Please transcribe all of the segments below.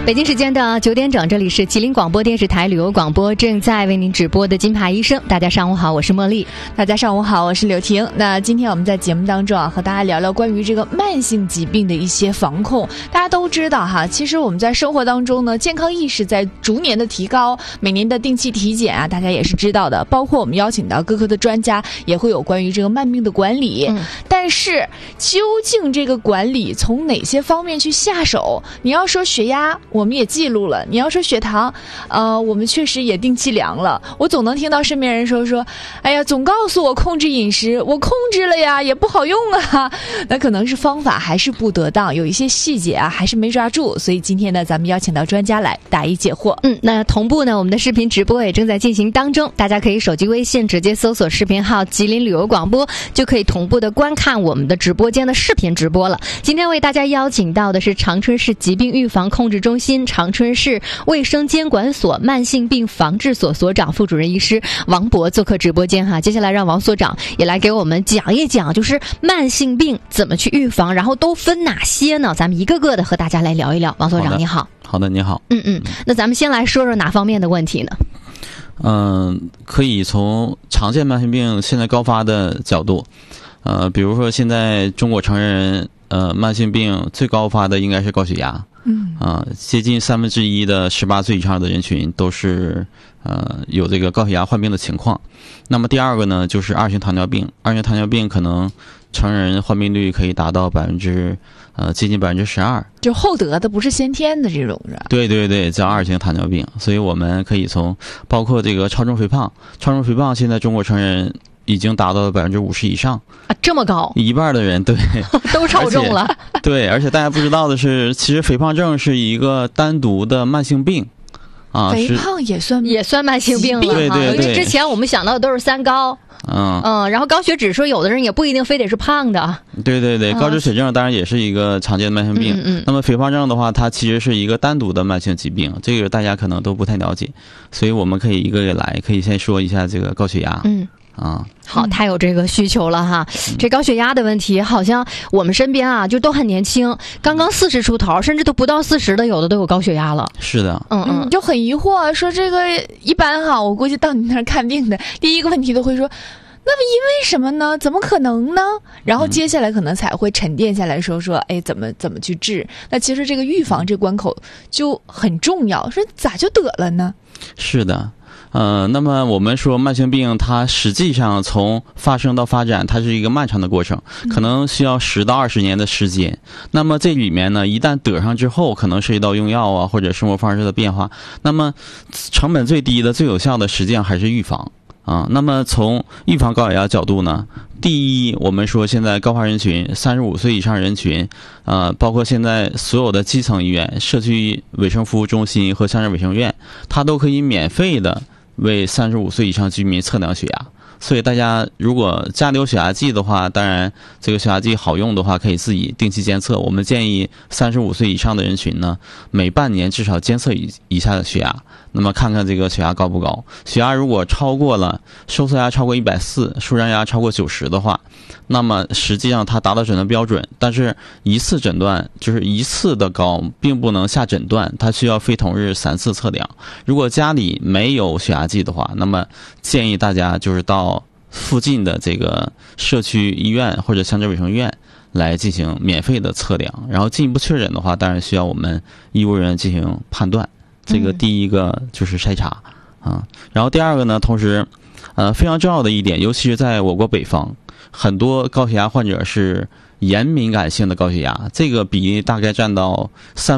北京时间的9点整，这里是吉林广播电视台旅游广播，正在为您直播的金牌医生。大家上午好，我是茉莉。 大家上午好，我是柳婷。那今天我们在节目当中和大家聊聊关于这个慢性疾病的一些防控。大家都知道哈，其实我们在生活当中呢，健康意识在逐年的提高，每年的定期体检啊，大家也是知道的。包括我们邀请到各科的专家，也会有关于这个慢病的管理。但是究竟这个管理从哪些方面去下手？你要说血压，我们也记录了；你要说血糖，我们确实也定期量了。我总能听到身边人说，哎呀，总告诉我控制饮食，我控制了呀，也不好用啊。那可能是方法还是不得当，有一些细节啊还是没抓住。所以今天呢，咱们邀请到专家来答疑解惑。 那同步呢，我们的视频直播也正在进行当中，大家可以手机微信直接搜索视频号吉林旅游广播，就可以同步的观看我们的直播间的视频直播了。今天为大家邀请到的是长春市疾病预防控制中心、长春市卫生监管所慢性病防治所所长、副主任医师王博做客直播间哈。接下来让王所长也来给我们讲一讲，就是慢性病怎么去预防，然后都分哪些呢？咱们一个个的和大家来聊一聊。王所长你好。 好的，你好。 那咱们先来说说哪方面的问题呢？ 可以从常见慢性病现在高发的角度，比如说现在中国成人慢性病最高发的应该是高血压。接近1/3的18岁以上的人群都是有这个高血压患病的情况。那么第二个呢，就是2型糖尿病。2型糖尿病可能成人患病率可以达到接近12%， 就后得的，不是先天的这种是吧？ 对对对，叫2型糖尿病。所以我们可以从包括这个超重肥胖现在中国成人已经达到了50%以上啊，这么高， 一半的人对都超重了。 对，而且大家不知道的是，其实肥胖症是一个单独的慢性病啊， 肥胖也算慢性病了。 对对对， 之前我们想到的都是三高。然后高血脂，说有的人也不一定非得是胖的。对对对， 高脂血症当然也是一个常见的慢性病。那么肥胖症的话，它其实是一个单独的慢性疾病，这个大家可能都不太了解，所以我们可以一个个来，可以先说一下这个高血压。 好，太有这个需求了哈。这高血压的问题，好像我们身边啊，就都很年轻，刚刚40出头，甚至都不到40的，有的都有高血压了。 是的， 就很疑惑，说这个一般哈，我估计到你那儿看病的第一个问题都会说，那么因为什么呢？怎么可能呢？然后接下来可能才会沉淀下来说，哎，怎么去治？那其实这个预防这关口就很重要，说咋就得了呢？ 是的。那么我们说慢性病它实际上从发生到发展，它是一个漫长的过程，可能需要10到20年的时间。那么这里面呢，一旦得上之后，可能涉及到用药啊或者生活方式的变化，那么成本最低的最有效的实际上还是预防啊。那么从预防高血压角度呢，第一，我们说现在高发人群35岁以上人群，包括现在所有的基层医院、社区卫生服务中心和乡镇卫生院，它都可以免费的为35岁以上居民测量血压。所以大家如果家里有血压计的话，当然这个血压计好用的话，可以自己定期监测。我们建议35岁以上的人群呢，每半年至少监测一下血压，那么看看这个血压高不高。血压如果超过了收缩压超过140，舒张压超过90的话，那么实际上它达到诊断标准，但是一次诊断就是一次的高，并不能下诊断，它需要非同日3次测量。如果家里没有血压计的话，那么建议大家就是到附近的这个社区医院或者乡镇卫生院来进行免费的测量，然后进一步确诊的话，当然需要我们医务人员进行判断。这个第一个就是筛查然后第二个呢，同时非常重要的一点，尤其是在我国北方，很多高血压患者是盐敏感性的高血压，这个比例大概占到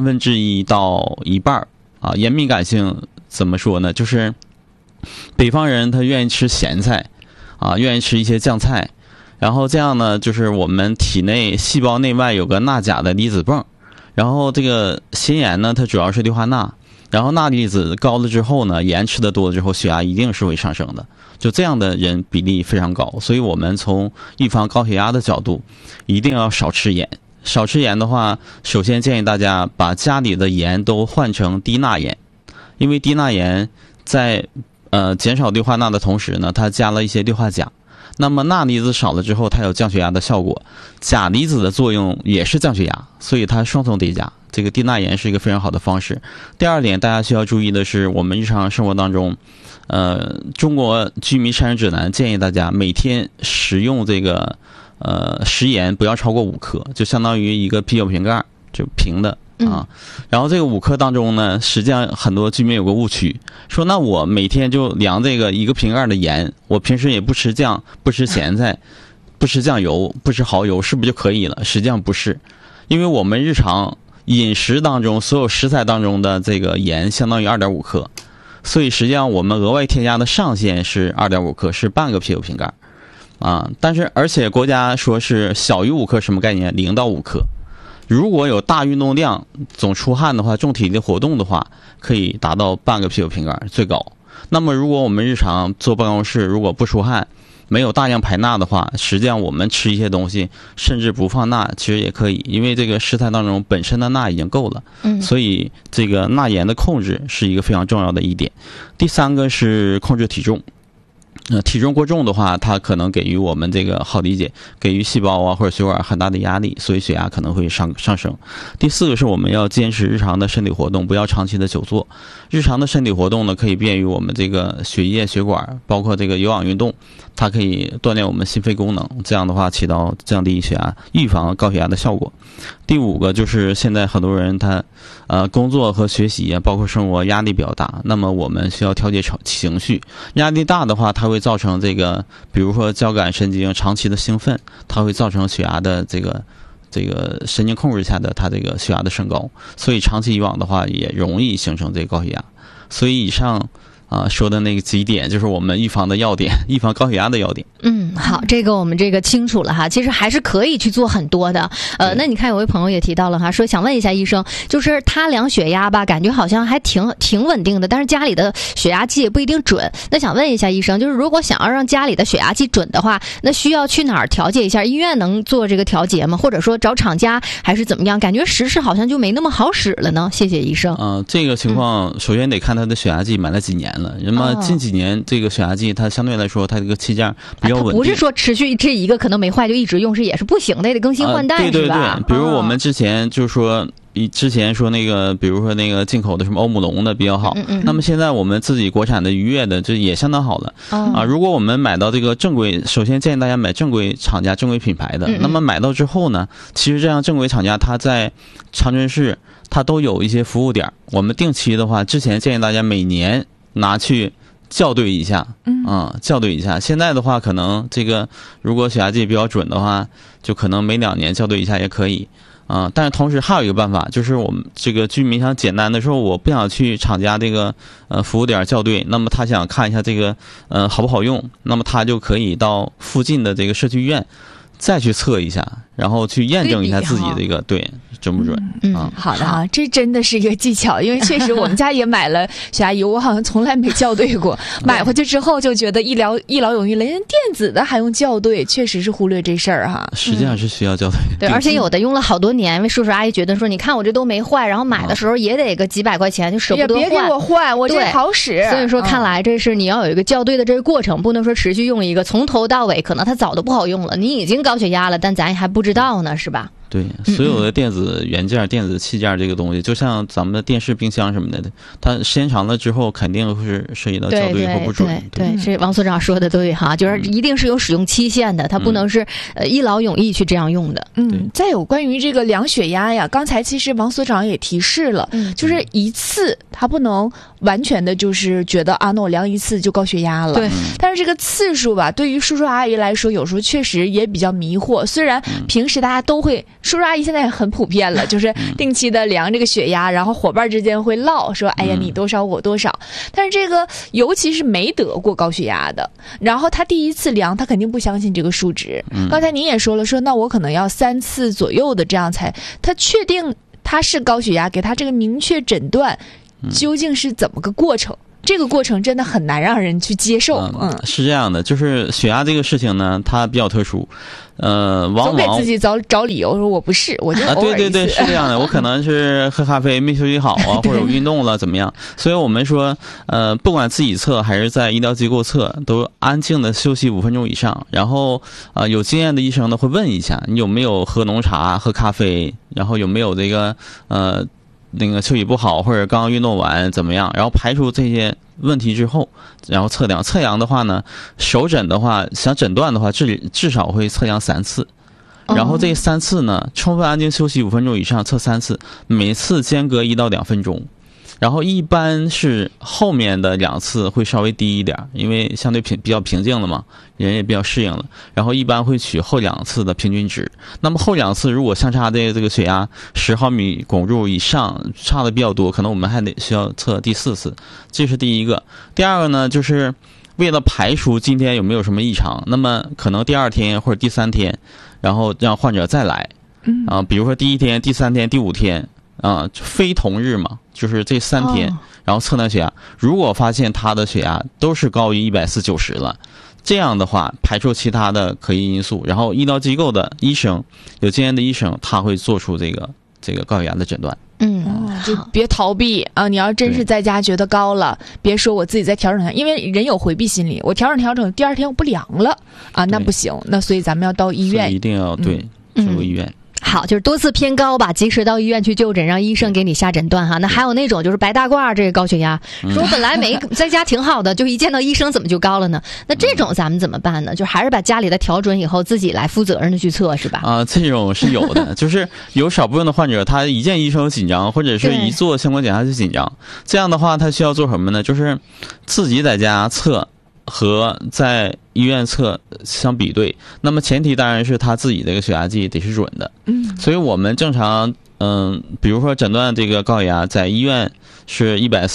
1/3到一半盐敏感性怎么说呢？就是北方人他愿意吃咸菜愿意吃一些酱菜，然后这样呢，就是我们体内细胞内外有个钠钾的离子泵，然后这个咸盐呢，它主要是氯化钠，然后钠离子高了之后呢，盐吃的多了之后，血压一定是会上升的。就这样的人比例非常高，所以我们从预防高血压的角度，一定要少吃盐。少吃盐的话，首先建议大家把家里的盐都换成低钠盐，因为低钠盐在减少氯化钠的同时呢，它加了一些氯化钾。那么钠离子少了之后，它有降血压的效果，钾离子的作用也是降血压，所以它双重叠加。 这个低钠盐是一个非常好的方式。第二点，大家需要注意的是，我们日常生活当中，中国居民膳食指南建议大家每天食用这个食盐不要超过5克，就相当于一个啤酒瓶盖，就平的啊。然后这个5克当中呢，实际上很多居民有个误区，说那我每天就量这个1个瓶盖的盐，我平时也不吃酱，不吃咸菜，不吃酱油，不吃蚝油，是不是就可以了？实际上不是，因为我们日常饮食当中所有食材当中的这个盐相当于2.5克，所以实际上我们额外添加的上限是2.5克，是半个啤酒瓶盖啊。但是而且国家说是小于5克，什么概念？0到5克。如果有大运动量，总出汗的话，重体力活动的话，可以达到半个啤酒瓶盖最高。那么如果我们日常坐办公室，如果不出汗，没有大量排钠的话，实际上我们吃一些东西，甚至不放钠，其实也可以，因为这个食材当中本身的钠已经够了。所以这个钠盐的控制是一个非常重要的一点。第3个是控制体重。体重过重的话，它可能给予我们这个好理解，给予细胞啊或者血管很大的压力，所以血压可能会上升。第4个是我们要坚持日常的身体活动，不要长期的久坐。日常的身体活动呢，可以便于我们这个血液、血管，包括这个有氧运动，它可以锻炼我们心肺功能，这样的话起到降低血压、预防高血压的效果。第5个就是现在很多人他工作和学习包括生活压力比较大，那么我们需要调节情绪。压力大的话，它会造成这个比如说交感神经长期的兴奋，它会造成血压的这个神经控制下的它这个血压的升高，所以长期以往的话也容易形成这个高血压。所以以上说的那个几点就是我们预防的要点，预防高血压的要点。 好，这个我们这个清楚了哈。其实还是可以去做很多的。那你看有位朋友也提到了哈，说想问一下医生，就是他量血压吧，感觉好像还挺稳定的，但是家里的血压计也不一定准。那想问一下医生，就是如果想要让家里的血压计准的话，那需要去哪儿调节一下？医院能做这个调节吗？或者说找厂家还是怎么样？感觉实时好像就没那么好使了呢。谢谢医生。 这个情况首先得看他的血压计买了几年了。那么近几年这个血压计它相对来说它这个气件比较稳定， 不是说持续这一个可能没坏就一直用也是不行的，也得更新换代， 对是吧？ 比如我们之前就是说之前说那个比如说那个进口的什么欧姆龙的比较好，那么现在我们自己国产的愉悦的这也相当好了。如果我们买到这个正规，首先建议大家买正规厂家正规品牌的。那么买到之后呢，其实这样正规厂家它在长春市它都有一些服务点，我们定期的话，之前建议大家每年拿去校对一下，校对一下。现在的话，可能这个如果血压计比较准的话，就可能每2年校对一下也可以。但是同时还有一个办法，就是我们这个居民想简单的时候，我不想去厂家这个服务点校对，那么他想看一下这个好不好用，那么他就可以到附近的这个社区医院再去测一下，然后去验证一下自己这个对准不准。 好的啊，这真的是一个技巧，因为确实我们家也买了血压仪，我好像从来没校对过。买回去之后就觉得一劳永逸了，连电子的还用校对，确实是忽略这事儿哈。 实际上是需要校对。 对，而且有的用了好多年，因为叔叔阿姨觉得说，你看我这都没坏，然后买的时候也得个几百块钱，就舍不得换。 别给我换，我这好使。 所以说，看来这是你要有一个校对的这个过程，不能说持续用一个从头到尾，可能它早都不好用了，你已经高血压了，但咱也还不知道呢，是吧？ 对，所有的电子元件、电子器件这个东西，就像咱们的电视、冰箱什么的，它时间长了之后，肯定会是涉及到校对或不准。 对，这王所长说的对哈，就是一定是有使用期限的，它不能是一劳永逸去这样用的。 再有关于这个量血压呀，刚才其实王所长也提示了，就是一次它不能完全的就是觉得那我量一次就高血压了。 对， 但是这个次数吧，对于叔叔阿姨来说，有时候确实也比较迷惑。虽然平时大家都会。叔叔阿姨现在也很普遍了，就是定期的量这个血压，然后伙伴之间会唠说，哎呀你多少我多少。但是这个尤其是没得过高血压的，然后他第一次量，他肯定不相信这个数值。刚才您也说了，说那我可能要3次左右的这样才他确定他是高血压，给他这个明确诊断究竟是怎么个过程。 这个过程真的很难让人去接受。 是这样的，就是血压这个事情呢，它比较特殊，往往总给自己找理由说我不是，我就偶尔对，是这样的，我可能是喝咖啡没休息好啊，或者运动了怎么样？所以我们说，不管自己测还是在医疗机构测，都安静的休息5分钟以上，然后有经验的医生呢会问一下你有没有喝浓茶、喝咖啡，然后有没有这个那个休息不好或者刚刚运动完怎么样，然后排除这些问题之后，然后测量的话呢，首诊的话想诊断的话至少会测量3次，然后这3次呢充分安静休息5分钟以上测3次，每次间隔1到2分钟，然后一般是后面的2次会稍微低一点，因为相对比较平静了嘛，人也比较适应了，然后一般会取后2次的平均值。那么后2次如果相差的这个血压10毫米汞柱以上差的比较多，可能我们还得需要测第4次，这是第一个。第二个呢，就是为了排除今天有没有什么异常，那么可能第2天或者第3天，然后让患者再来，比如说第1天、第3天、第5天。非同日嘛，就是这3天，然后测量血压，如果发现他的血压都是高于140/90了，这样的话排除其他的可疑因素，然后医疗机构的医生，有经验的医生，他会做出这个高血压的诊断。 就别逃避啊！你要真是在家觉得高了，别说我自己在调整它，因为人有回避心理，我调整，第2天我不量了啊，那不行，那所以咱们要到医院， 一定要对去过医院。 好，就是多次偏高吧，及时到医院去就诊，让医生给你下诊断哈。那还有那种就是白大褂这个高血压，说本来在家挺好的，就一见到医生怎么就高了呢？那这种咱们怎么办呢？就还是把家里的调准以后，自己来负责任的去测是吧？ 这种是有的，就是有少部分的患者，他一见医生就紧张，或者是一做相关检查就紧张。这样的话，他需要做什么呢？就是自己在家测和在医院测相比对，那么前提当然是他自己这个血压计得是准的。所以我们正常比如说诊断这个高血压，在医院是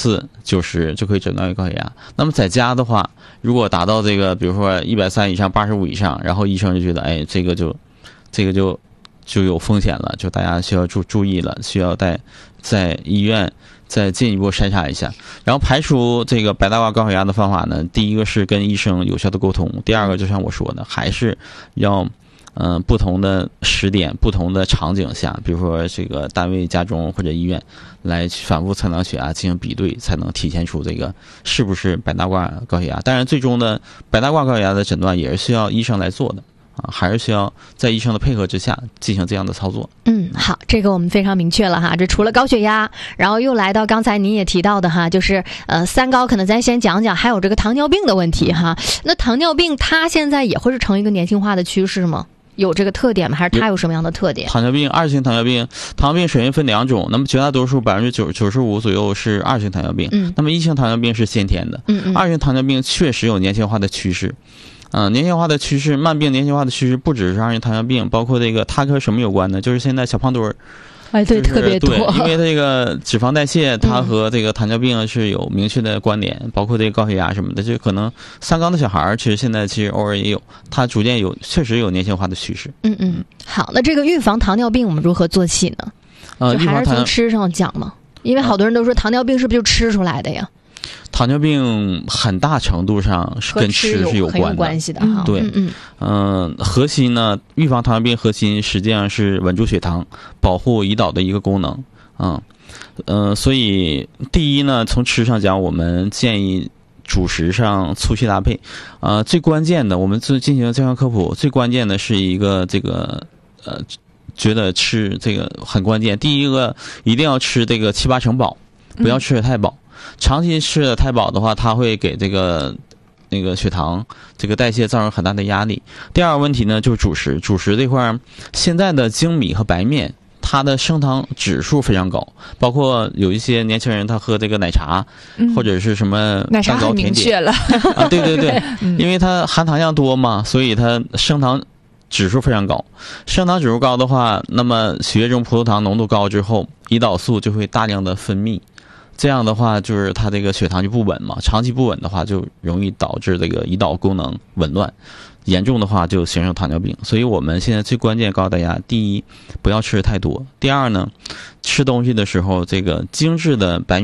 140/90就可以诊断为高血压。那么在家的话，如果达到这个比如说130以上、85以上，然后医生就觉得这个就有风险了，就大家需要注意了，需要在医院再进一步筛查一下。然后排除这个白大褂高血压的方法呢，第一个是跟医生有效的沟通，第二个就像我说的，还是要不同的时点、不同的场景下，比如说这个单位、家中或者医院，来反复测量血压进行比对，才能体现出这个是不是白大褂高血压。当然，最终的白大褂高血压的诊断也是需要医生来做的。还是需要在医生的配合之下进行这样的操作。 好，这个我们非常明确了哈。这除了高血压，然后又来到刚才您也提到的哈，就是3高，可能咱先讲讲，还有这个糖尿病的问题哈。那糖尿病它现在也会是成一个年轻化的趋势吗？有这个特点吗？还是它有什么样的特点？ 糖尿病，2型糖尿病，糖尿病首先分2种，那么绝大多数95%左右是2型糖尿病。那么1型糖尿病是先天的。2型糖尿病确实有年轻化的趋势。年轻化的趋势，慢病年轻化的趋势不只是2型糖尿病，包括这个它和什么有关呢？就是现在小胖墩儿。 对，特别多。 对，因为这个脂肪代谢，它和这个糖尿病是有明确的关联，包括这个高血压什么的，就可能3高的小孩其实现在偶尔也有，它逐渐确实有年轻化的趋势。 好，那这个预防糖尿病我们如何做起呢？就还是从吃上讲嘛，因为好多人都说糖尿病是不是就吃出来的呀？ 糖尿病很大程度上是跟吃是有关系的哈。 对，核心呢，预防糖尿病核心实际上是稳住血糖，保护胰岛的一个功能。所以第一呢，从吃上讲，我们建议主食上粗细搭配。最关键的，我们进行健康科普，最关键的是一个这个觉得吃这个很关键。第一个一定要吃这个7、8成饱，不要吃得太饱。长期吃的太饱的话，它会给这个血糖这个代谢造成很大的压力。第二个问题呢，就是主食这块，现在的精米和白面，它的升糖指数非常高，包括有一些年轻人他喝这个奶茶，或者是什么蛋糕甜点了对，因为它含糖量多嘛，所以它升糖指数非常高。升糖指数高的话，那么血液中葡萄糖浓度高之后，胰岛素就会大量的分泌。这样的话，就是它这个血糖就不稳嘛，长期不稳的话，就容易导致这个胰岛功能紊乱，严重的话就形成糖尿病。所以我们现在最关键告诉大家，第一，不要吃太多；第二呢，吃东西的时候，这个精致的白米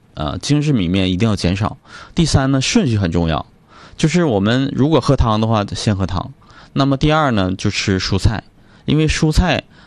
精致米面一定要减少。第三呢，顺序很重要，就是我们如果喝汤的话，先喝汤。那么第二呢，就吃蔬菜，因为蔬菜